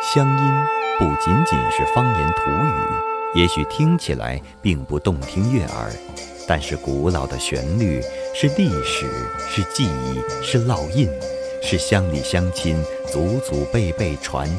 乡音不仅仅是方言土语，也许听起来并不动听悦耳，但是古老的旋律是历史，是记忆，是烙印，是乡里乡亲祖祖辈辈传